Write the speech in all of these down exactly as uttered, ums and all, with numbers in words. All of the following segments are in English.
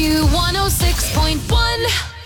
to one oh six point one.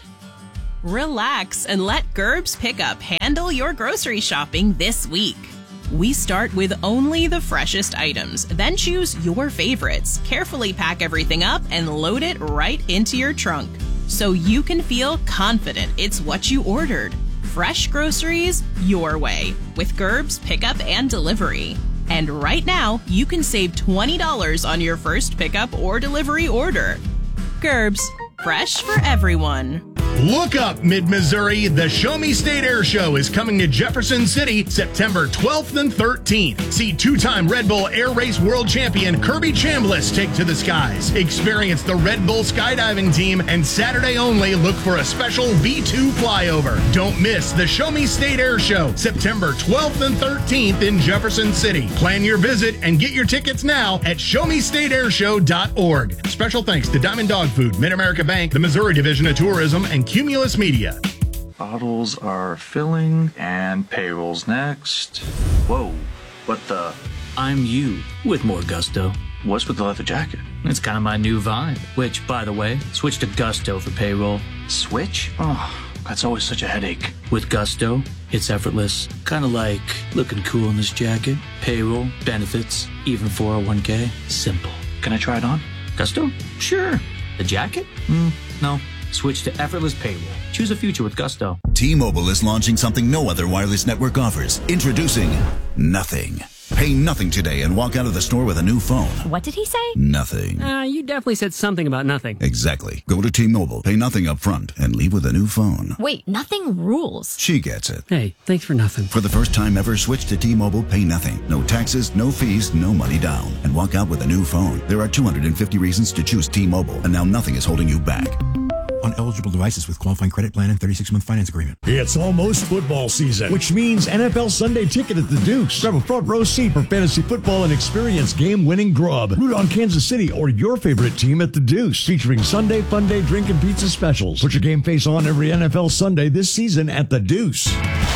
Relax and let Gerbs Pickup handle your grocery shopping this week. We start with only the freshest items, then choose your favorites, carefully pack everything up, and load it right into your trunk, so you can feel confident it's what you ordered. Fresh groceries your way with Gerbs Pickup and Delivery. And right now, you can save twenty dollars on your first pickup or delivery order. Gerbs, fresh for everyone. Look up, Mid-Missouri. The Show Me State Air Show is coming to Jefferson City September twelfth and thirteenth. See two-time Red Bull Air Race World Champion Kirby Chambliss take to the skies. Experience the Red Bull skydiving team, and Saturday only, look for a special V two flyover. Don't miss the Show Me State Air Show September twelfth and thirteenth in Jefferson City. Plan your visit and get your tickets now at show me state air show dot org. Special thanks to Diamond Dog Food, Mid-America Bank, the Missouri Division of Tourism, and Cumulus Media. Bottles are filling, and payroll's next. Whoa, what the? I'm you, with more gusto. What's with the leather jacket? It's kind of my new vibe, which, by the way, switch to Gusto for payroll. Switch? Oh, that's always such a headache. With Gusto, it's effortless. Kind of like looking cool in this jacket, payroll, benefits, even four oh one k. Simple. Can I try it on? Gusto? Sure. The jacket? Mm, no. Switch to effortless payroll. Choose a future with Gusto. T-Mobile is launching something no other wireless network offers. Introducing Nothing. Pay nothing today and walk out of the store with a new phone. What did he say? Nothing. Uh, you definitely said something about nothing. Exactly. Go to T-Mobile, pay nothing up front, and leave with a new phone. Wait, nothing rules. She gets it. Hey, thanks for nothing. For the first time ever, switch to T-Mobile, pay nothing. No taxes, no fees, no money down. And walk out with a new phone. There are two hundred fifty reasons to choose T-Mobile, and now nothing is holding you back. On eligible devices with qualifying credit plan and thirty-six month finance agreement. It's almost football season, which means N F L Sunday Ticket at the Dukes. Grab a front row seat for fantasy football and experience game-winning grub. Root on Kansas City or your favorite team at the Deuce, featuring Sunday Fun Day drink and pizza specials. Put your game face on every N F L Sunday this season at the Deuce.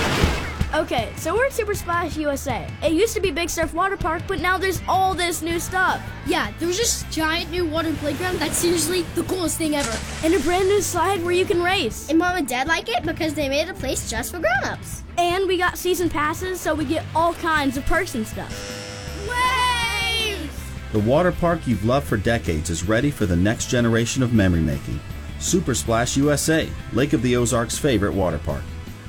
Okay, so we're at Super Splash U S A. It used to be Big Surf Water Park, but now there's all this new stuff. Yeah, there's this giant new water playground that's seriously the coolest thing ever. And a brand new slide where you can race. And Mom and Dad like it because they made a place just for grown-ups. And we got season passes, so we get all kinds of perks and stuff. Waves! The water park you've loved for decades is ready for the next generation of memory making. Super Splash U S A, Lake of the Ozarks' favorite water park.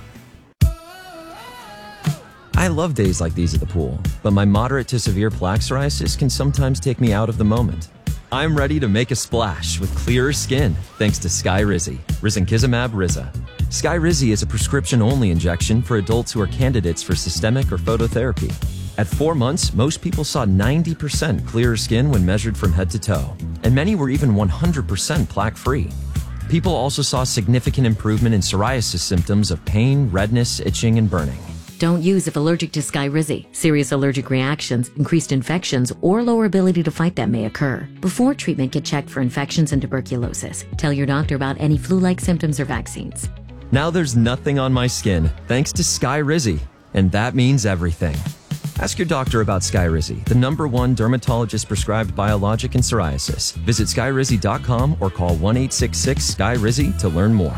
I love days like these at the pool, but my moderate to severe plaque psoriasis can sometimes take me out of the moment. I'm ready to make a splash with clearer skin thanks to Skyrizi, risankizumab Riza. Skyrizi is a prescription-only injection for adults who are candidates for systemic or phototherapy. At four months, most people saw ninety percent clearer skin when measured from head to toe, and many were even one hundred percent plaque-free. People also saw significant improvement in psoriasis symptoms of pain, redness, itching, and burning. Don't use if allergic to Skyrizi. Serious allergic reactions, increased infections, or lower ability to fight them may occur. Before treatment, get checked for infections and tuberculosis. Tell your doctor about any flu-like symptoms or vaccines. Now there's nothing on my skin thanks to Skyrizi, and that means everything. Ask your doctor about Skyrizi, the number one dermatologist-prescribed biologic in psoriasis. Visit skyrizi dot com or call one eight six six Sky Rizi to learn more.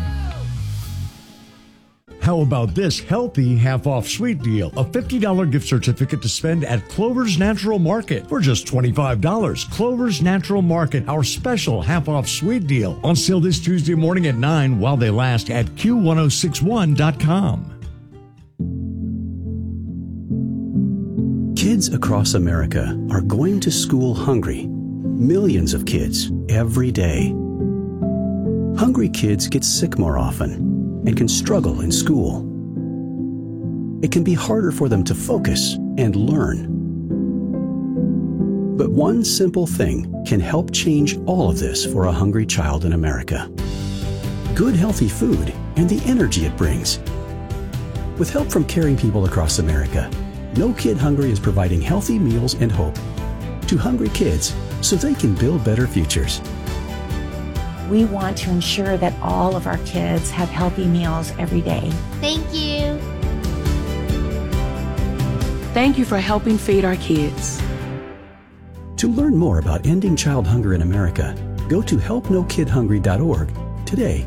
How about this healthy half-off sweet deal? A fifty dollars gift certificate to spend at Clover's Natural Market for just twenty-five dollars. Clover's Natural Market, our special half-off sweet deal. On sale this Tuesday morning at nine while they last at Q ten sixty-one dot com. Kids across America are going to school hungry. Millions of kids every day. Hungry kids get sick more often and can struggle in school. It can be harder for them to focus and learn. But one simple thing can help change all of this for a hungry child in America. Good healthy food and the energy it brings. With help from caring people across America, No Kid Hungry is providing healthy meals and hope to hungry kids so they can build better futures. We want to ensure that all of our kids have healthy meals every day. Thank you. Thank you for helping feed our kids. To learn more about ending child hunger in America, Go to help no kid hungry dot org today.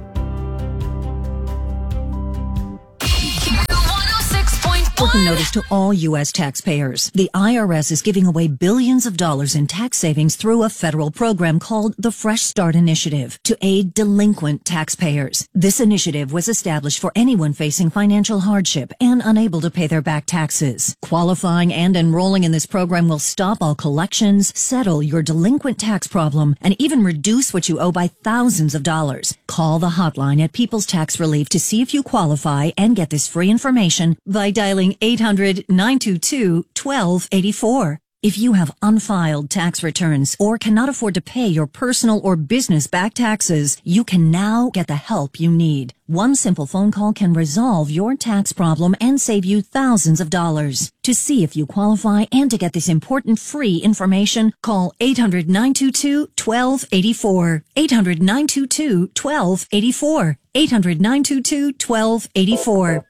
Important notice to all U S taxpayers. The I R S is giving away billions of dollars in tax savings through a federal program called the Fresh Start Initiative to aid delinquent taxpayers. This initiative was established for anyone facing financial hardship and unable to pay their back taxes. Qualifying and enrolling in this program will stop all collections, settle your delinquent tax problem, and even reduce what you owe by thousands of dollars. Call the hotline at People's Tax Relief to see if you qualify and get this free information by dialing eight hundred, nine two two, one two eight four. If you have unfiled tax returns or cannot afford to pay your personal or business back taxes, you can now get the help you need. One simple phone call can resolve your tax problem and save you thousands of dollars. To see if you qualify and to get this important free information, call eight hundred, nine two two, one two eight four. eight hundred, nine two two, one two eight four. eight hundred, nine two two, one two eight four.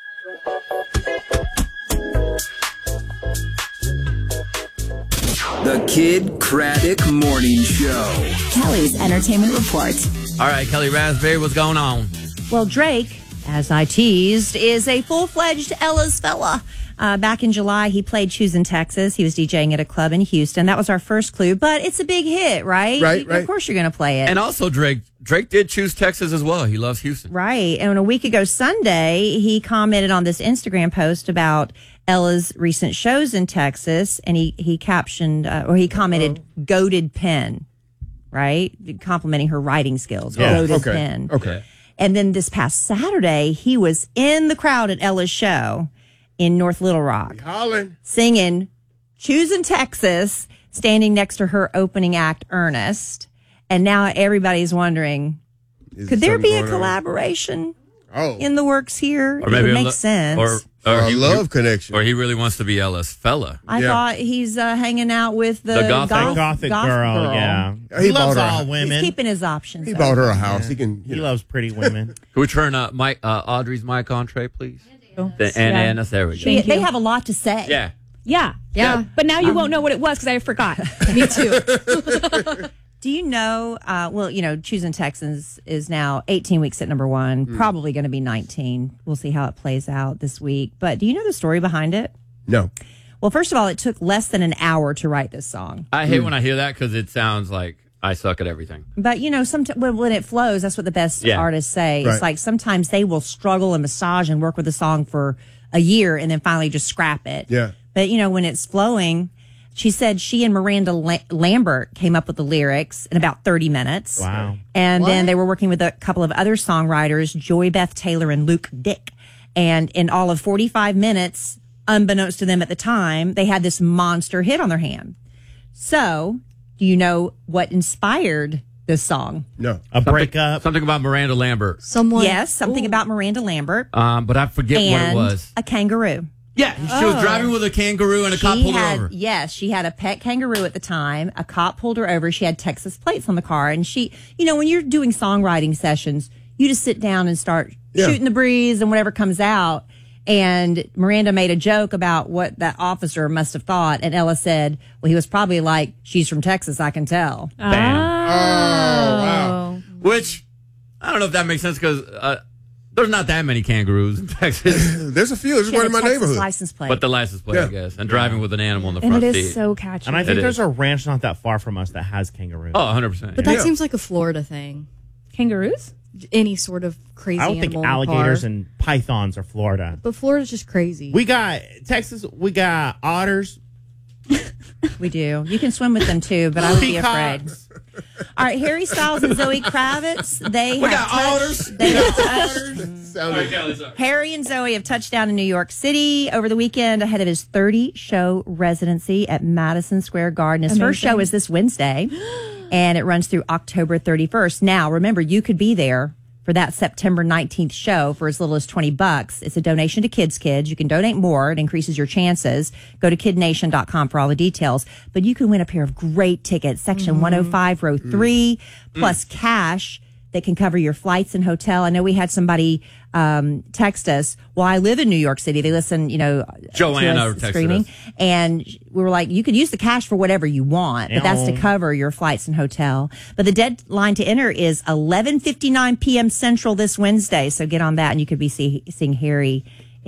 The Kid Craddock Morning Show. Kelly's Entertainment Report. All right, Kelly Raspberry, what's going on? Well, Drake, as I teased, is a full-fledged Ella's fella. Uh, back in July, he played Choosing Texas. He was DJing at a club in Houston. That was our first clue, but it's a big hit, right? Right, you, right. Of course you're going to play it. And also, Drake Drake did choose Texas as well. He loves Houston. Right. And a week ago Sunday, he commented on this Instagram post about Ella's recent shows in Texas, and he, he captioned, uh, or he commented, oh. goated pen, right? Complimenting her writing skills. Yeah. Goated Okay. pen. Okay. And then this past Saturday, he was in the crowd at Ella's show in North Little Rock, Hollin'. singing Choosing Texas, standing next to her opening act, Ernest. And now everybody's wondering, Is could there something be a going on? collaboration Oh. in the works here? Or maybe it a makes lo- sense. Or, Or a he- love connection. Or he really wants to be Ella's fella. I Yeah. thought he's uh, hanging out with the, The goth- goth, Gothic goth girl, yeah. He He loves bought her- all women. He's keeping his options. He open. bought her a house. He can. He You know. loves pretty women. Can we turn uh, Mike, uh, Audrey's mic on, Trey, please? The, and Yeah. Anna, there we go. They, they have a lot to say. Yeah. Yeah, yeah. But now you won't know what it was because I forgot. Me too. Do you know, uh, well, you know, Choosing Texans is now eighteen weeks at number one, Mm. probably going to be nineteen. We'll see how it plays out this week. But do you know the story behind it? No. Well, first of all, it took less than an hour to write this song. I hate when I hear that because it sounds like I suck at everything. But, you know, sometimes when, when it flows, that's what the best Yeah. artists say. Right. It's like sometimes they will struggle and massage and work with a song for a year and then finally just scrap it. Yeah. But, you know, when it's flowing, she said she and Miranda La- Lambert came up with the lyrics in about thirty minutes. Wow. And What? then they were working with a couple of other songwriters, Joy Beth Taylor and Luke Dick. And in all of forty-five minutes, unbeknownst to them at the time, they had this monster hit on their hand. So, do you know what inspired this song? No. A breakup. Something about Miranda Lambert. Someone. Yes, something about Miranda Lambert. Um, but I forget and what it was. a kangaroo. Yeah, she was driving with a kangaroo and a cop She pulled her had, over. yes, she had a pet kangaroo at the time. A cop pulled her over. She had Texas plates on the car. And she, you know, when you're doing songwriting sessions, you just sit down and start Yeah. shooting the breeze and whatever comes out. And Miranda made a joke about what that officer must have thought. And Ella said, well, he was probably like, she's from Texas, I can tell. Bam. Oh, wow. Which, I don't know if that makes sense because uh, there's not that many kangaroos in Texas. There's a few. There's She one had in a my Texas neighborhood. license plate. But the license plate, I Yeah. guess. And driving with an animal in the And front it is seat. so catchy. And I think It there's is. a ranch not that far from us that has kangaroos. Oh, one hundred percent. But that Yeah. seems like a Florida thing. Kangaroos? Any sort of crazy I don't think animal in a alligators car. and pythons are Florida. But Florida's just crazy. We got Texas. We got otters. We do. You can swim with them too, but I would be afraid. Peacocks. All right, Harry Styles and Zoe Kravitz, they We have got touched- otters. They have touched- Sounded- Harry and Zoe have touched down in New York City over the weekend ahead of his thirty show residency at Madison Square Garden. His first Amazing. show is this Wednesday, and it runs through October thirty-first. Now, remember, you could be there for that September nineteenth show for as little as twenty bucks. It's a donation to Kids Kids. You can donate more. It increases your chances. Go to kid nation dot com for all the details. But you can win a pair of great tickets, section one oh five, row three, plus cash that can cover your flights and hotel. I know we had somebody um, text us. Well, I live in New York City. They listen, you know, Joanna to us texted streaming, us. and we were like, you could use the cash for whatever you want, but that's to Ew. cover your flights and hotel. But the deadline to enter is eleven fifty-nine p.m. Central this Wednesday, so get on that, and you could be see, seeing Harry